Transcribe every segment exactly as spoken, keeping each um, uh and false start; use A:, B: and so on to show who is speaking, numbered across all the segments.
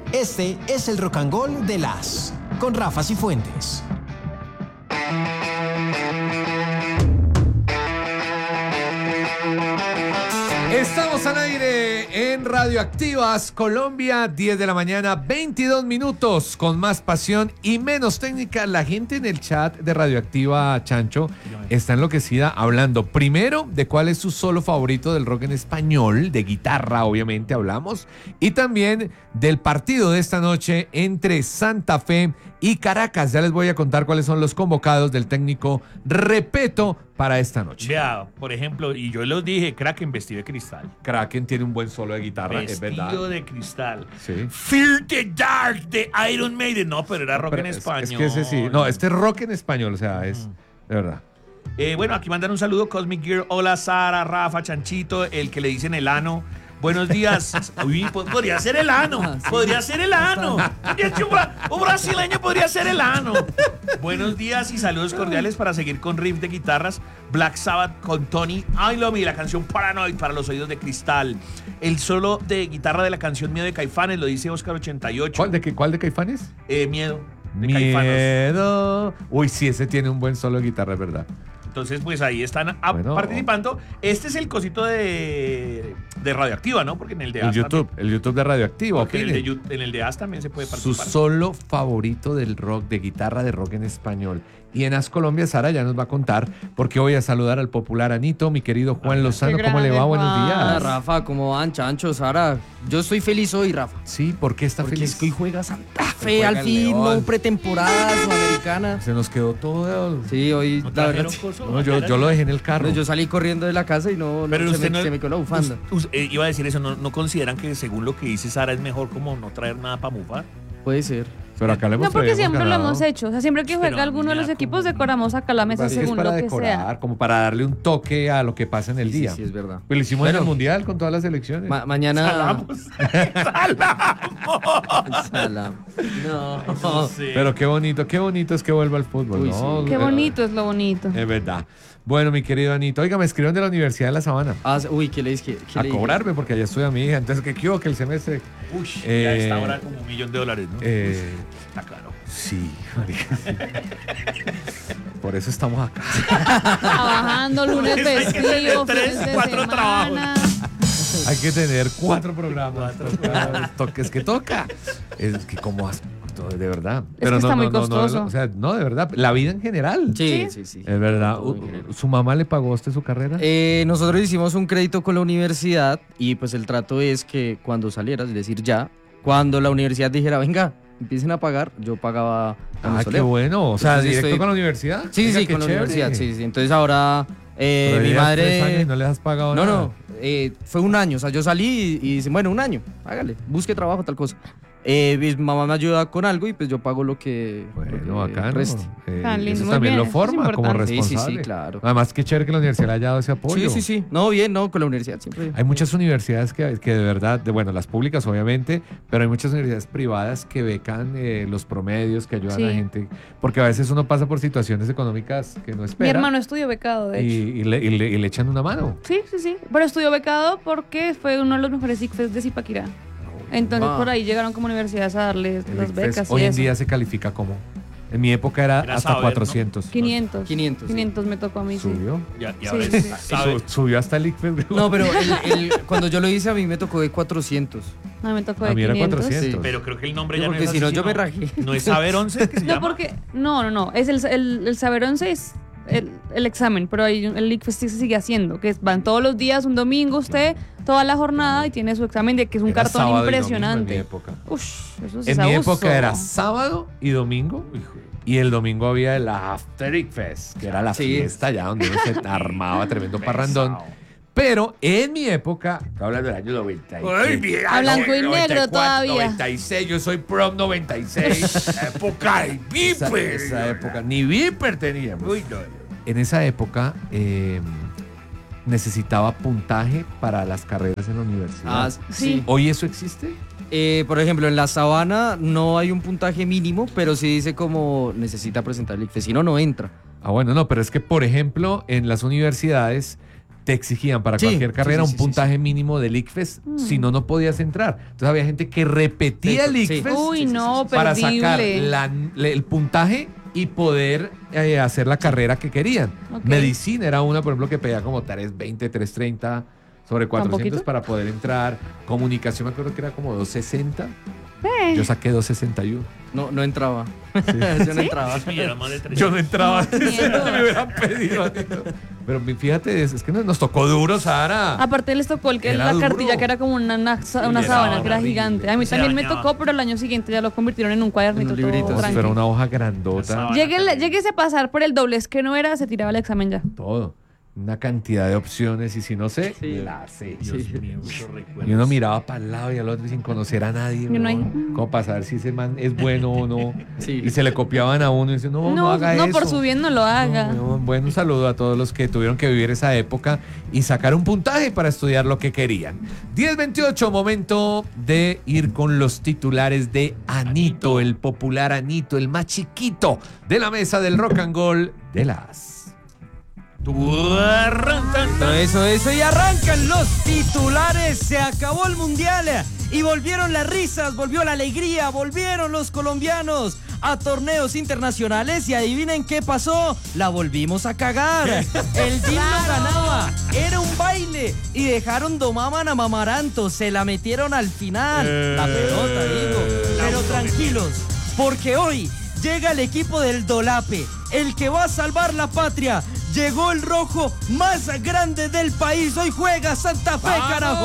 A: Este es el Rock and Roll de las con Rafa Cifuentes.
B: Estamos al aire en Radioactivas Colombia, diez de la mañana, veintidós minutos, con más pasión y menos técnica. La gente en el chat de Radioactiva, Chancho, está enloquecida hablando primero de cuál es su solo favorito del rock en español, de guitarra obviamente hablamos, y también del partido de esta noche entre Santa Fe y Caracas. Ya les voy a contar cuáles son los convocados del técnico Repetto para esta noche.
C: Vea, por ejemplo, y yo los dije, Kraken vestido de cristal.
B: Kraken tiene un buen solo de guitarra, es verdad.
C: Vestido de cristal.
B: Sí.
C: Fear the Dark de Iron Maiden. No, pero era rock
B: Pero
C: en
B: es,
C: español.
B: Es que ese sí. No, este es rock en español, o sea, es de verdad.
C: Eh, bueno, aquí mandan un saludo, Cosmic Gear. Hola, Sara, Rafa, Chanchito, el que le dicen el ano. Buenos días. Uy, podría ser el ano. Podría ser el ano. Un brasileño podría ser el ano. Buenos días y saludos cordiales para seguir con riff de guitarras. Black Sabbath con Tony I Love Me, la canción Paranoid para los oídos de cristal. El solo de guitarra de la canción Miedo de Caifanes, lo dice Oscar ochenta y ocho.
B: ¿Cuál de, qué, cuál de Caifanes?
C: Eh, Miedo. De
B: Miedo. Caifanos. Uy, sí, ese tiene un buen solo de guitarra, es verdad.
C: Entonces, pues ahí están a,
B: bueno,
C: participando. Este es el cosito de, de Radioactiva, ¿no? Porque en el de
B: el
C: As
B: YouTube,
C: también,
B: el YouTube de Radioactiva.
C: en el de, en el de As también se puede participar.
B: Su solo favorito del rock, de guitarra de rock en español. Y en As Colombia, Sara ya nos va a contar, porque voy a saludar al popular Anito, mi querido Juan Lozano. ¿Cómo le va? Buenos días.
D: Rafa, ¿cómo van, Chancho, Sara? Yo estoy feliz hoy, Rafa.
B: Sí, ¿por qué está
D: Porque
B: feliz?
D: es que hoy juega Santa Fe, al fin, no pretemporada sudamericana.
B: Se nos quedó todo.
D: Sí, hoy,
C: ¿No
D: la verdad.
B: No, yo, yo lo dejé en el carro.
D: No, yo salí corriendo de la casa y no, no
C: Pero
D: se,
C: usted
D: me,
C: no,
D: se me quedó la bufanda.
C: us, us, eh, iba a decir eso, ¿no, ¿no consideran que según lo que dice Sara es mejor como no traer nada para mufar?
D: Puede ser.
B: Pero acá le hemos
E: No, porque
B: traído,
E: siempre
B: ganado.
E: lo hemos hecho. O sea, siempre que juega
C: Pero
E: alguno de los
C: mira,
E: equipos,
C: como-
E: decoramos acá la mesa
B: Parece que es
E: según
B: para
E: lo que
B: decorar,
E: sea.
B: como para darle un toque a lo que pasa en el
D: Sí,
B: día.
D: sí, sí, es verdad.
B: Pues lo hicimos en
D: Bueno.
B: el Mundial con todas las selecciones.
D: Ma- mañana.
C: ¡Salamos! ¡Salamos!
D: Salam. No.
C: No sé.
B: Pero qué bonito, qué bonito es que vuelva al fútbol,
D: Uy,
B: ¿no?
E: Qué
B: Eh,
E: bonito es lo bonito.
B: Es verdad. Bueno, mi querido Anito, oiga, me escribieron de la Universidad de La Sabana
D: Ah, uy, ¿qué le dije?
B: a cobrarme porque allá estudia mi hija. Entonces, ¿qué quiero que el semestre?
C: Uy,
B: Eh,
C: ya está ahora como un millón de dólares, ¿no?
B: Eh,
C: Está claro.
B: sí, marica, sí. Por eso estamos acá.
E: Trabajando lunes
C: Por eso hay que tener
E: festivo,
C: tres,
E: fines de
C: cuatro
E: semana.
B: Hay que tener cuatro programas. Toca, toca, es que toca. Es que como has- de verdad.
E: que está muy costoso.
B: No, o sea, no, de verdad. La vida en general.
D: Sí, sí, sí.
B: Es verdad.
D: Todo en general.
B: ¿Su mamá le pagó a usted su carrera?
D: Eh, nosotros hicimos un crédito con la universidad y pues el trato es que cuando salieras, es decir, ya, cuando la universidad dijera, venga, empiecen a pagar, yo pagaba con
B: Ah,
D: el
B: qué
D: soleo.
B: bueno. O sea,
D: Entonces
B: directo
D: estoy-
B: con la universidad.
D: Sí,
B: Venga,
D: sí,
B: qué
D: con la
B: chévere.
D: universidad, sí, sí. Entonces ahora eh,
B: Pero
D: mi
B: llevas tres años
D: madre...
B: y no les has pagado
D: No,
B: nada.
D: no, eh, fue un año, o sea, yo salí y, y dicen, bueno, un año, hágale, busque trabajo, tal cosa. Eh, mi mamá me ayuda con algo y pues yo pago lo que, lo
B: Bueno,
D: que
B: bacano.
D: reste.
B: Eh,
E: Tan lindo,
B: eso
E: muy
B: también
E: bien,
B: lo
E: eso es
B: forma como
E: importante.
D: Sí, sí, sí,
B: responsable.
D: claro.
B: Además, qué chévere que la universidad le haya dado ese apoyo.
D: Sí, sí, sí. No, bien, no, con la universidad siempre.
B: Hay muchas universidades que, que de verdad, de, bueno, las públicas obviamente, pero hay muchas universidades privadas que becan eh, los promedios, que ayudan
E: Sí.
B: a gente, porque a veces uno pasa por situaciones económicas que no espera.
E: Mi hermano estudió becado, de
B: y,
E: hecho.
B: y le, y le- y le echan una mano.
E: Sí, sí, sí. Pero estudió becado porque fue uno de los mejores ICFES de Zipaquirá. Entonces
D: Ah.
E: por ahí llegaron como universidades a darles
B: El
E: las
B: ICFES
E: becas y
B: hoy en
E: eso.
B: día se califica como. En mi época era,
C: Era
B: hasta
C: saber, ¿no?
B: cuatrocientos.
E: quinientos.
D: quinientos, sí.
E: quinientos me tocó a mí, sí.
B: Subió.
C: Ya, y
E: Sí,
C: ahora
E: sí,
C: es-
E: sí.
C: sabe-
B: Su- Subió hasta el ICFES.
D: No, pero el- el- cuando yo lo hice a mí me tocó de cuatrocientos.
E: No, me tocó
B: A
E: de
B: mí era
E: quinientos.
B: cuatrocientos.
D: Sí.
C: Pero creo que el nombre
D: Sí,
C: ya no
D: porque
C: es
D: si
C: así,
D: no, yo
C: sino-
D: me rajé.
C: No es Saber once que se
E: No,
C: llama.
E: porque. No, no, no. Es el, el, el Saber once es el, el examen, pero ahí el ICFES sí se sigue haciendo. Que es- van todos los días, un domingo, usted, toda la jornada y tiene su examen de que es un
B: Era
E: cartón
B: sábado y
E: impresionante.
B: domingo en mi época.
E: Ush, eso sí
B: En
E: es
B: mi
E: abuso.
B: época era sábado y domingo. Y el domingo había el After It Fest, que era la
D: Sí.
B: fiesta ya donde uno se armaba tremendo parrandón. Pero en mi época, estoy hablando del año noventa y seis.
C: Ay, bien,
E: A blanco y
B: noventa
E: negro
B: cuatro,
E: todavía.
B: noventa y seis, yo soy prom noventa y seis.
C: época de
B: esa,
C: Viper.
B: esa época, ni Viper teníamos.
C: Uy, no.
B: En esa época eh, necesitaba puntaje para las carreras en la universidad.
D: Ah,
E: Sí.
B: ¿Hoy eso existe?
D: Eh, por ejemplo, en la Sabana no hay un puntaje mínimo, pero sí dice como necesita presentar el ICFES, si no, no entra.
B: Ah, bueno, no, pero es que, por ejemplo, en las universidades te exigían para
D: Sí,
B: cualquier
D: sí,
B: carrera
D: sí,
B: un
D: sí,
B: puntaje mínimo del ICFES, si no, no podías entrar. Entonces había gente que repetía el
D: Sí.
B: ICFES
E: Uy, no,
B: para sacar
E: perdible.
B: la- le- el puntaje y poder eh, hacer la carrera que querían.
E: Ok.
B: Medicina era una, por ejemplo, que pedía como trescientos veinte, trescientos treinta sobre cuatrocientos
E: poquito?
B: para poder entrar. Comunicación me acuerdo que era como doscientos sesenta.
E: Eh.
B: Yo saqué doscientos sesenta y uno.
D: No, no entraba. Yo no entraba.
C: Y era más de tres.
B: Yo no entraba.
E: No, miedo.
B: Me hubieran pedido. Anito. Pero fíjate, es, es que nos, nos tocó duro, Sara.
E: Aparte les tocó el que
B: Era
E: la
B: duro.
E: cartilla que era como una, una, una
B: era
E: sábana, que era
B: horrible.
E: gigante. A mí
C: Se
E: también me
C: dañaba.
E: tocó, pero el año siguiente ya lo convirtieron en un cuadernito
D: En un
E: todo
D: librito, sí,
E: tranqui.
B: Pero una hoja grandota.
C: Sábana.
E: Llegue- Lléguese a pasar por el doblez que no era, se tiraba el examen ya.
B: Todo. Una cantidad de opciones y si no sé,
D: Sí.
B: la sé.
C: Dios mío, muchos recuerdos.
B: Y uno miraba para el lado y al otro sin conocer a nadie.
E: Y uno ahí,
B: ¿no? Como para saber si ese man es bueno o no.
D: Sí.
B: Y se le copiaban a uno y dicen, no, no,
E: No,
B: haga
E: no,
B: eso.
E: por su bien no lo haga.
B: No, no, bueno, un saludo a todos los que tuvieron que vivir esa época y sacar un puntaje para estudiar lo que querían. diez veintiocho, momento de ir con los titulares de Anito, el popular Anito, el más chiquito de la mesa del rock and roll de las.
F: Todo eso, eso, y arrancan los titulares. Se acabó el mundial y volvieron las risas, volvió la alegría, volvieron los colombianos a torneos internacionales y adivinen qué pasó, la volvimos a cagar. El team no ganaba, era un baile y dejaron domaban a Mamaranto, se la metieron al final, la pelota digo, pero tranquilos, porque hoy llega el equipo del Dolape, el que va a salvar la patria. Llegó el rojo más grande del país. Hoy juega Santa Fe, carajo.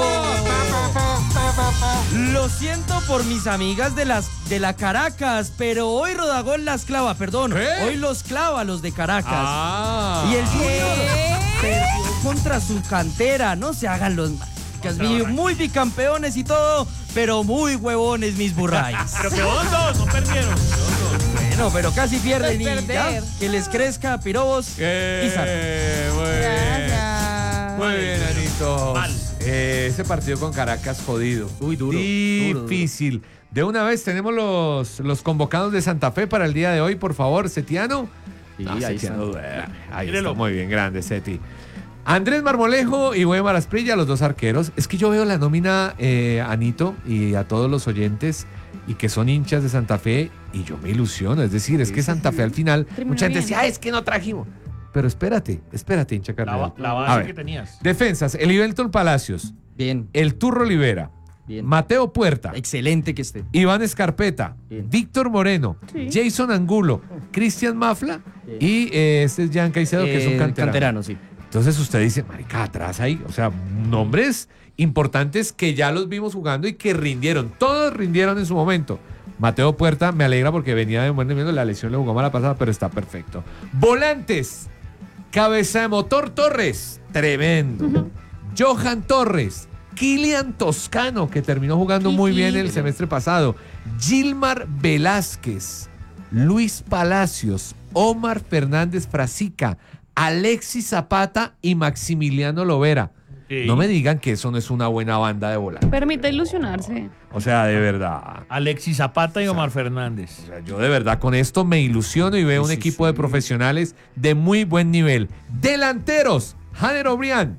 F: Lo siento por mis amigas de las de la Caracas, pero hoy Rodagol las clava, perdón.
B: ¿Qué?
F: Hoy los clava los de Caracas.
B: Ah.
F: Y el Junior perdió contra su cantera. No se hagan los maricas, mi- muy bicampeones y todo, pero muy huevones mis burrais.
C: Pero que vos dos no perdieron.
F: Bueno, pero casi pierden y
E: Pues
F: ya,
E: perder.
F: que les crezca pirobos y Sara.
B: Eh, muy
E: Ya,
B: bien.
E: ya.
B: Muy bien, Anito.
C: Mal.
B: Eh, ese partido con Caracas jodido.
D: Uy, duro,
B: Difícil. De una vez tenemos los, los convocados de Santa Fe para el día de hoy, por favor, Setiano.
D: Sí,
B: No,
D: ahí
B: Setiano
D: están.
B: duerme. Ahí
C: Mírelo.
B: está, muy bien, grande, Seti. Andrés Marmolejo y Weimar Asprilla, los dos arqueros. Es que yo veo la nómina, eh, Anito, y a todos los oyentes, y que son hinchas de Santa Fe, y yo me ilusiono. Es decir, es que Santa Fe al final,
E: Terminó
B: mucha gente
E: bien.
B: decía, ah, es que no trajimos. Pero espérate, espérate, hincha
C: La,
B: carnal.
C: ba- la
B: A
C: base
B: ver,
C: que tenías.
B: defensas, Elivelton Palacios,
D: Bien,
B: el Turro Olivera,
D: bien.
B: Mateo Puerta,
D: Excelente que esté.
B: Iván Escarpeta,
D: Bien.
B: Víctor Moreno,
E: Sí.
B: Jason Angulo, Cristian Mafla
D: Bien.
B: y eh, este es Jan Caicedo, que es un
D: Eh,
B: canterano.
D: sí.
B: Entonces usted dice, marica, atrás ahí, o sea, nombres importantes que ya los vimos jugando y que rindieron, todos rindieron en su momento. Mateo Puerta me alegra porque venía de buen nivel, la lesión le jugó mala pasada, pero está perfecto. Volantes, cabeza de motor Torres, tremendo. Johan Torres, Kilian Toscano, que terminó jugando muy
E: Kiki.
B: bien el semestre pasado, Gilmar Velázquez, Luis Palacios, Omar Fernández Frasica, Alexis Zapata y Maximiliano Lovera.
C: Sí.
B: No me digan que eso no es una buena banda de volantes.
E: Permite ilusionarse.
B: O sea, de verdad.
C: Alexis Zapata y Omar Fernández.
B: O sea, yo de verdad con esto me ilusiono y veo un
D: sí,
B: equipo
D: sí.
B: de profesionales de muy buen nivel. Delanteros, Janer Obrián,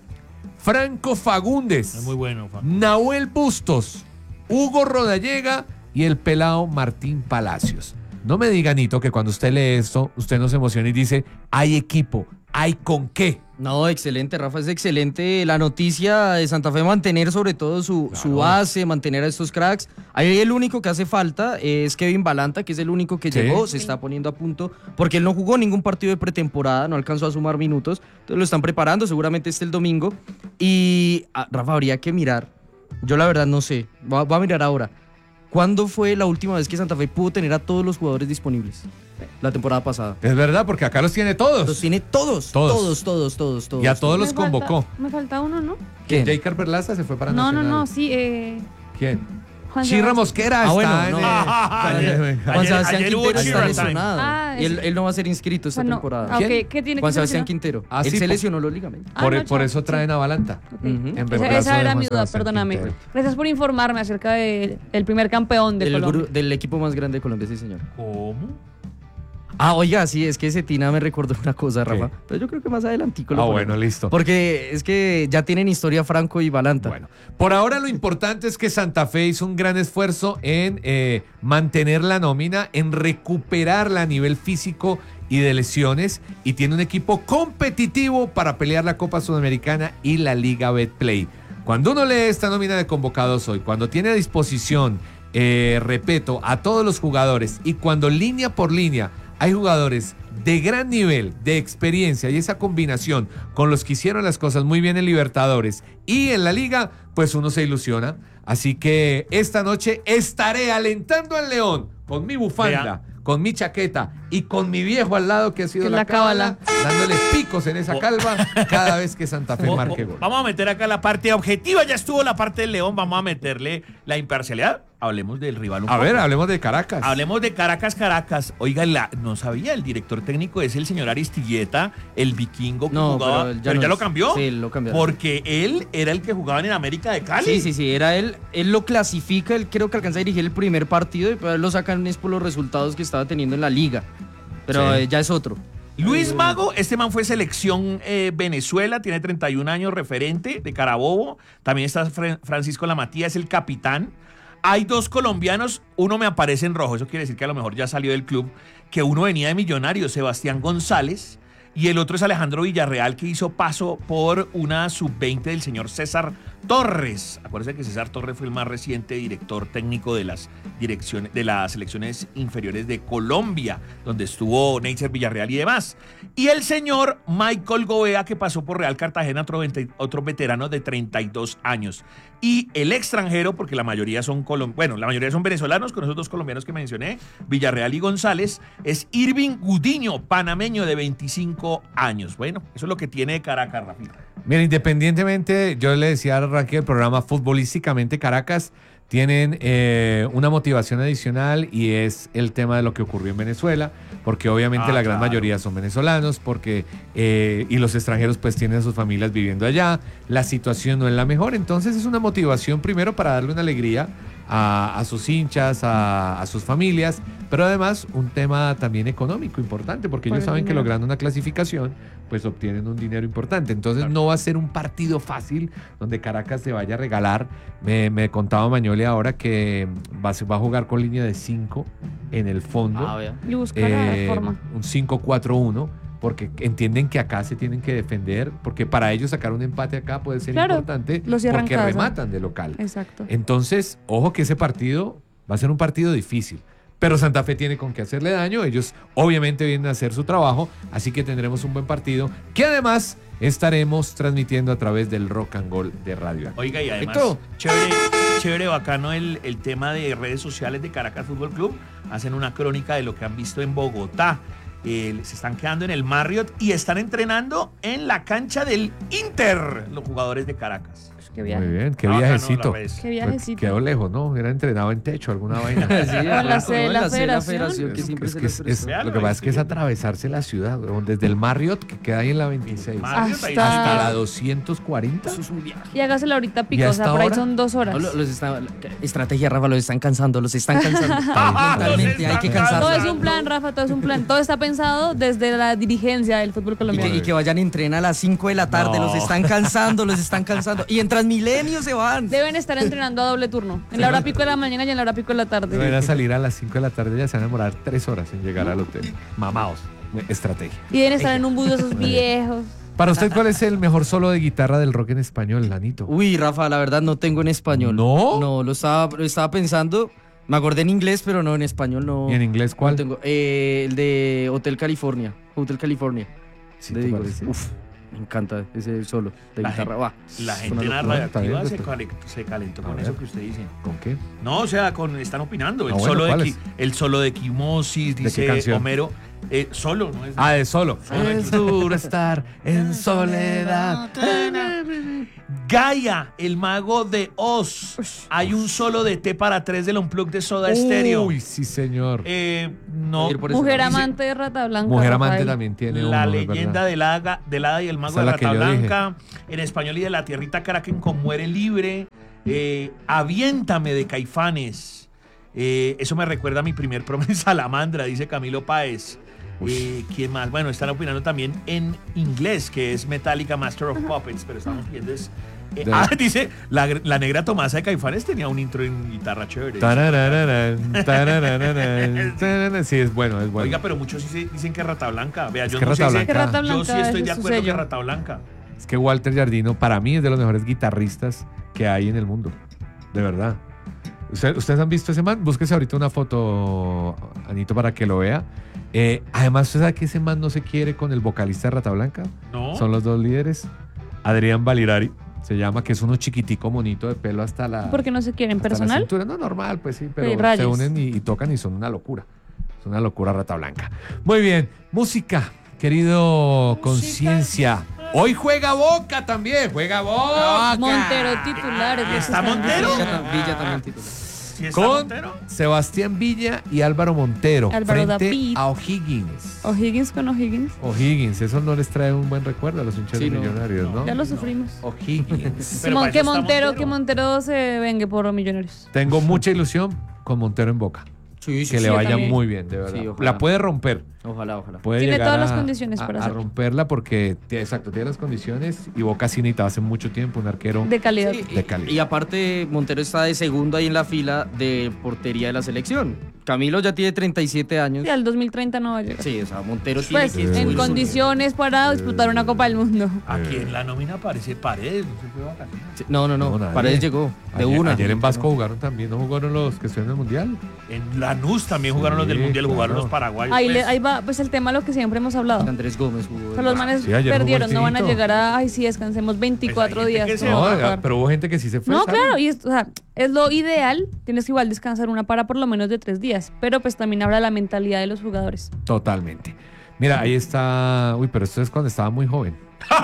B: Franco Fagundes,
C: Es muy bueno, Juan.
B: Nahuel Bustos, Hugo Rodallega y el pelado Martín Palacios. No me diga, Nito, que cuando usted lee esto, usted no se emociona y dice, hay equipo, hay con qué.
D: No, excelente, Rafa, es excelente la noticia de Santa Fe, mantener sobre todo su, su base, mantener a estos cracks. Ahí el único que hace falta es Kevin Balanta, que es el único que
B: Sí.
D: llegó, se está poniendo a punto, porque él no jugó ningún partido de pretemporada, no alcanzó a sumar minutos, entonces lo están preparando, seguramente este el domingo. Y, ah, Rafa, habría que mirar, yo la verdad no sé, voy a, voy a mirar ahora, ¿cuándo fue la última vez que Santa Fe pudo tener a todos los jugadores disponibles? La temporada pasada.
B: Es verdad, porque acá los tiene todos.
D: Los tiene todos,
B: Todos.
D: todos, todos, todos, todos.
B: Y a todos
E: Me
B: los
E: falta-
B: convocó.
E: Me falta uno, ¿no?
D: ¿Quién?
B: J. Perlaza se fue para
E: No, no,
B: Nacional.
E: no, sí. Eh,
B: ¿Quién?
E: Juan
B: Chirra
E: Sebastián.
B: Mosquera
D: Ah,
B: está
D: bueno,
B: en
D: no.
B: el-
C: Ayer-
D: Juan
C: ayer-
D: Sebastián
C: ayer hubo
D: Quintero
C: Chirra
D: está
C: Time.
D: lesionado.
E: Ah,
D: él,
E: sí.
D: él no va a ser inscrito esta
E: Ah, no.
D: temporada.
E: Ah, ok.
B: ¿Quién?
E: ¿Qué tiene que
D: Juan
E: ser
D: Sebastián
E: lesionado?
D: Quintero.
B: Ah,
D: él
B: sí,
D: se
B: po-
D: lesionó los ligamentos.
E: Ah,
B: por,
E: no,
B: por
E: chao,
B: eso traen
E: sí.
B: a Balanta.
E: Ok.
D: Ujú.
B: En
E: Esa,
B: reemplazo
E: esa
B: de
E: era
B: Juan
E: mi duda,
B: Sebastián
E: perdóname.
B: Quintero.
E: Gracias por informarme acerca del el primer campeón de
D: Del,
E: Colombia.
D: gru- del equipo más grande de Colombia, sí, señor.
C: ¿Cómo?
D: Ah, oiga, sí, es que Cetina me recordó una cosa, Rafa.
B: ¿Qué?
D: Pero yo creo que más adelantico lo
B: Ah,
D: ponemos.
B: bueno, listo.
D: Porque es que ya tienen historia Franco y Balanta.
B: Bueno, por ahora lo importante es que Santa Fe hizo un gran esfuerzo en eh, mantener la nómina, en recuperarla a nivel físico y de lesiones, y tiene un equipo competitivo para pelear la Copa Sudamericana y la Liga Betplay. Cuando uno lee esta nómina de convocados hoy, cuando tiene a disposición, eh, repito, a todos los jugadores, y cuando línea por línea hay jugadores de gran nivel, de experiencia, y esa combinación con los que hicieron las cosas muy bien en Libertadores y en la Liga, pues uno se ilusiona. Así que esta noche estaré alentando al León con mi bufanda,
C: Vea.
B: con mi chaqueta y con mi viejo al lado que ha sido
E: Que
B: la,
E: la cábala.
B: cábala, dándole picos en esa
C: Oh.
B: calva cada vez que Santa Fe
C: Oh,
B: marque
C: oh,
B: gol.
C: Vamos a meter acá la parte objetiva, ya estuvo la parte del León, vamos a meterle la imparcialidad. Hablemos del rival un
B: A
C: poco.
B: ver, hablemos de Caracas.
C: Hablemos de Caracas, Caracas. Oiga, la, no sabía, el director técnico es el señor Aristilleta, el vikingo que
D: No,
C: jugaba.
D: pero él ya
C: ¿Pero
D: no
C: ya
D: es.
C: lo cambió?
D: Sí, lo cambiaron.
C: Porque él era el que jugaba en América de Cali.
D: Sí, sí, sí, era él. Él lo clasifica, él creo que alcanza a dirigir el primer partido y pues lo sacan es por los resultados que estaba teniendo en la liga. Pero
B: Sí.
D: eh, ya es otro.
C: Luis Mago, este man fue selección eh, Venezuela, tiene treinta y un años, referente de Carabobo. También está Fre- Francisco Lamatía, es el capitán. Hay dos colombianos, uno me aparece en rojo, eso quiere decir que a lo mejor ya salió del club, que uno venía de Millonarios, Sebastián González, y el otro es Alejandro Villarreal, que hizo paso por una sub veinte del señor César Torres. Acuérdense que César Torres fue el más reciente director técnico de las direcciones, de las selecciones inferiores de Colombia, donde estuvo Neisser Villarreal y demás. Y el señor Michael Gobea, que pasó por Real Cartagena, otro, veinte otro veterano de treinta y dos años. Y el extranjero, porque la mayoría son colom- bueno, la mayoría son venezolanos, con esos dos colombianos que mencioné, Villarreal y González, es Irving Gudiño, panameño de veinticinco años. Bueno, eso es lo que tiene de Caracas, Rafita.
B: Mira, independientemente, yo le decía al arranque del programa, futbolísticamente Caracas tienen eh, una motivación adicional y es el tema de lo que ocurrió en Venezuela, porque obviamente
C: Ah,
B: la gran
C: claro.
B: mayoría son venezolanos, porque eh, y los extranjeros pues tienen a sus familias viviendo allá, la situación no es la mejor, entonces es una motivación primero para darle una alegría a, a sus hinchas, a, a sus familias, pero además un tema también económico importante, porque
E: Por
B: ellos
E: el
B: saben que
E: dinero.
B: logrando una clasificación pues obtienen un dinero importante. Entonces no va a ser un partido fácil donde Caracas se vaya a regalar. Me, me contaba Mañoli ahora que va, a- va a jugar con línea de cinco en el fondo.
D: Ah, vea.
E: Y buscar la
B: Eh,
E: forma.
B: un cinco cuatro uno, porque entienden que acá se tienen que defender, porque para ellos sacar un empate acá puede ser
E: Claro,
B: importante,
E: lo cierran
B: porque
E: casa.
B: rematan de local.
E: Exacto.
B: Entonces, ojo que ese partido va a ser un partido difícil. Pero Santa Fe tiene con qué hacerle daño. Ellos obviamente vienen a hacer su trabajo. Así que tendremos un buen partido que además estaremos transmitiendo a través del Rock and Roll de Radio.
C: Oiga, y además,
D: Perfecto.
C: chévere, chévere, bacano el, el tema de redes sociales de Caracas Fútbol Club. Hacen una crónica de lo que han visto en Bogotá. Eh, se están quedando en el Marriott y están entrenando en la cancha del Inter, los jugadores de Caracas.
E: Qué
B: Muy
E: viaje.
B: bien, qué
C: Ah, bacano,
B: viajecito.
C: la ves.
E: Qué viajecito.
B: Quedó lejos, ¿no? Era entrenado en techo, alguna vaina.
D: Sí,
E: Con la
D: bueno,
E: sede de la
D: la sede de la
E: federación.
D: federación que
B: Es-
D: siempre
B: es
D: se
B: que
D: les
B: es- es-
D: prestó.
C: Véalo,
B: lo que pasa es que es
C: excelente.
B: atravesarse la ciudad, weón, desde el Marriott que queda ahí en la veintiséis
C: Marriott, ahí
E: Hasta-
B: hasta
C: está.
B: la doscientos cuarenta.
D: Eso es un viaje.
E: Y hágaselo ahorita
B: ¿Y
E: pico,
B: a
E: o sea,
B: esta
E: por ahí
B: hora?
E: son dos horas.
D: No, lo- los está- la- estrategia, Rafa, los están cansando, los están cansando.
C: Ah, los
D: Mentalmente, hay
C: están
D: que
E: Todo
D: cansarse.
E: es un plan, Rafa, todo es un plan. Todo está pensado desde la dirigencia del fútbol
D: Y
E: colombiano.
D: que, y que vayan a entrenar a las cinco de la tarde,
B: No.
D: los están cansando, los están cansando. Y en Transmilenio se van.
E: Deben estar entrenando a doble turno. En la hora pico de la mañana y en la hora pico de la tarde.
B: Van a salir a las cinco de la tarde, ya se van a demorar tres horas en llegar al hotel. Mamaos. Estrategia.
E: Y deben estar en un bus de esos viejos.
B: Para usted, ¿cuál es el mejor solo de guitarra del rock en español, Lanito?
D: Uy, Rafa, la verdad no tengo en español.
B: ¿No?
D: No, lo estaba, lo estaba pensando. Me acordé en inglés, pero no en español, no.
B: ¿Y en inglés cuál?
D: no tengo. Eh, el de Hotel California. Hotel California.
B: ¿Sí
D: de
B: te
D: Eagles.
B: parece?
D: Uf, me encanta ese solo de
C: La
D: guitarra.
C: gente-
D: Va.
C: La
D: Es
C: gente
D: una
C: en la
D: locura.
C: radioactiva
B: está
C: se,
B: bien,
C: calentó, se calentó
B: A
C: con
B: ver.
C: eso que usted dice.
B: ¿Con qué?
C: No, o sea, con, están opinando. El,
B: Ah, bueno,
C: solo, de,
B: ¿cuál
C: Qui-
B: es?
C: el solo de Quimosis,
B: qué
C: dice
B: canción?
C: Homero. Eh, solo, ¿no? Es,
B: Ah, de solo.
C: Solo.
B: Es duro estar en soledad.
C: Gaia, el mago de Oz. Hay un solo de T para tres del Unplugged de Soda Stereo.
B: Uy, sí, señor.
C: Eh, no.
D: Ir por ese
E: Mujer
D: lado.
E: amante de Rata Blanca.
B: Mujer amante
E: Rafael.
B: también tiene
C: La
B: uno, es
C: leyenda
B: verdad.
C: del hada, del hada y el mago
B: Esa
C: de
B: es la que
C: Rata
B: yo dije.
C: Blanca. En español y de la tierrita Kraken con Muere Libre. Eh, Aviéntame de Caifanes. Eh, eso me recuerda a mi primer promo en Salamandra, dice Camilo Páez. Eh, ¿Quién más? Bueno, están opinando también en inglés, que es Metallica Master of Puppets, pero estamos viendo es... eh,
B: De-
C: ah, dice, la, la negra Tomasa de Caifanes tenía un intro en guitarra chévere.
B: Tarararán, tarararán, tarararán. Sí, es bueno, es bueno.
C: Oiga, pero muchos sí se- dicen que Rata Blanca. Vea, yo
B: que
C: no
B: Rata
C: sé si-
B: Blanca-
E: Que Rata
C: Yo
E: Blanca,
C: sí estoy
E: ese
C: de
E: es su
C: acuerdo que
E: sello.
C: Rata Blanca.
B: Es que Walter Jardino para mí es de los mejores guitarristas que hay en el mundo. De verdad. ¿Usted- ¿Ustedes han visto ese man? Búsquese ahorita una foto, Anito, para que lo vea. Eh, además, ¿usted sabe que ese man no se quiere con el vocalista de Rata Blanca?
C: ¿No?
B: Son los dos líderes. Adrián Valirari se llama, que es uno chiquitico, monito, de pelo hasta la...
E: ¿Por qué no se quieren?
B: hasta la
E: ¿Personal?
B: cintura. No, normal, pues sí, pero
E: Sí,
B: se
E: rayos.
B: unen y, y tocan y son una locura. Es una locura Rata Blanca. Muy bien, música, querido Conciencia. Hoy juega Boca también, juega Boca.
E: Montero titulares. los
C: ¿Está
E: están
C: Montero?
E: diciendo.
D: Villa, ta- Villa también titular.
C: ¿Sí está
B: Con
C: Montero?
B: Sebastián Villa y Álvaro Montero
E: Álvaro
B: frente
E: David.
B: a O'Higgins.
E: O'Higgins con O'Higgins.
B: O'Higgins, eso no les trae un buen recuerdo a los hinchas
D: Sí, no.
B: millonarios, ¿no?
E: Ya lo sufrimos.
B: O'Higgins.
C: Pero
E: Mon-
C: para
E: que
C: eso está
E: Montero,
C: Montero.
E: que Montero se vengue por Millonarios.
B: Tengo mucha ilusión con Montero en Boca.
D: Sí, sí,
B: Que
D: sí.
B: le
E: yo
B: vaya
E: también.
B: muy bien, de verdad.
D: Sí, ojalá.
B: La puede romper.
D: Ojalá, ojalá.
B: Puede
E: Tiene
B: llegar
E: todas las
B: a-
E: condiciones
B: a,
E: para
B: a
E: hacerlo.
B: romperla porque, tiene- exacto, tiene las condiciones y Boca sí necesitaba hace mucho tiempo un arquero
E: De calidad.
D: Sí,
B: de
D: y-
B: calidad.
D: Y aparte, Montero está de segundo ahí en la fila de portería de la selección. Camilo ya tiene treinta y siete años.
E: Y al dos mil treinta no va a llegar.
D: Sí, o sea, Montero tiene
E: Pues
D: que
E: en
D: subir su-
E: condiciones para disputar una Copa del Mundo.
C: Aquí en la nómina aparece Paredes. No se fue de vacaciones.
D: Sí, No, no, no.
B: No, nadie.
D: Paredes llegó de
B: ayer,
D: una.
B: Ayer en Vasco jugaron también, ¿no jugaron los que estuvieron en el Mundial?
C: En Lanús también jugaron los del
B: Sí,
C: Mundial, jugaron
B: claro.
C: los paraguayos.
E: Ahí,
C: pues.
E: le- ahí va, pues el tema, lo que siempre hemos hablado.
D: Andrés Gómez jugó.
E: O sea, los manes
B: Sí, ayer jugó
E: perdieron,
B: el
E: no van a
B: Tinto.
E: llegar a, ay, sí, descansemos veinticuatro
C: Pues hay gente
E: días.
C: que se
E: no,
B: No,
E: va a
B: oiga,
E: jugar.
B: pero hubo gente que sí se fue.
E: No,
B: ¿sabe?
E: claro, y es, o sea, es lo ideal, tienes que igual descansar una para por lo menos de tres días, pero pues también habla de la mentalidad de los jugadores.
B: Totalmente. Mira, ahí está. Uy, pero esto es cuando estaba muy joven.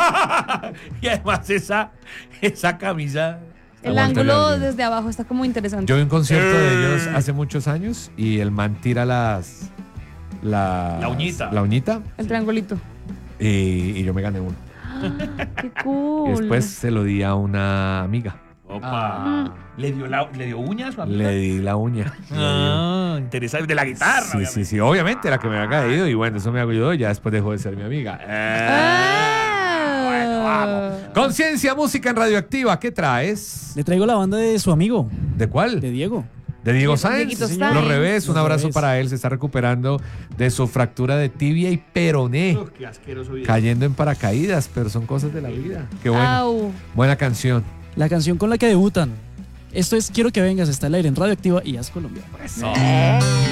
C: Y además esa, esa camisa.
E: El
B: Walter
E: ángulo
B: Jardín.
E: desde abajo está como interesante.
B: Yo vi un concierto de
C: Eh.
B: ellos hace muchos años y el man tira las. las-
C: La uñita.
B: La uñita
E: El triangulito.
B: y, y yo me gané uno.
E: Qué cool.
B: Y después se lo di a una amiga.
C: Opa.
D: Ah.
C: ¿Le, dio la, ¿Le dio uñas o
B: Le di la uña.
C: Ah, interesante. De la guitarra.
B: Sí, sí,
C: obviamente.
B: sí. Obviamente la que me había caído y bueno, eso me ayudó y ya después dejó de ser mi amiga.
E: Ah.
B: Conciencia, música en Radioactiva, ¿qué traes?
G: Le traigo la banda de su amigo,
B: ¿De cuál?
G: de Diego.
B: De Diego
E: Diego-
B: Sáenz.
E: Dieguito
B: Los
E: Sáenz.
B: revés, un
G: Los
B: abrazo
G: revés.
B: para él. Se está recuperando de su fractura de tibia y peroné.
C: Uf, qué asqueroso video.
B: Cayendo en paracaídas, pero son cosas de la vida. Qué bueno.
E: Au.
B: Buena canción.
G: La canción con la que debutan. Esto es Quiero que vengas, está al aire en Radioactiva y Haz Colombia.